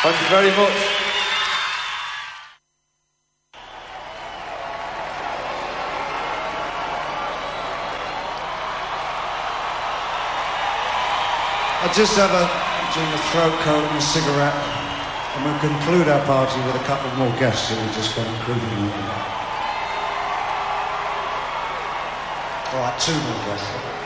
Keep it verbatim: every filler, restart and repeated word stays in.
Thank you very much. I'll just have a, a throat coat and a cigarette, and we'll conclude our party with a couple more guests that we just got included in. All right, two more guests.